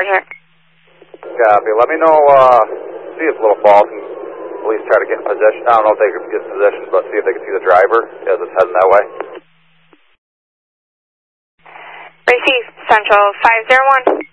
Roger. Copy. Let me know, see if Little Falls can at least try to get in possession. I don't know if they can get in possession, but see if they can see the driver as it's heading that way. Receive, Central 501.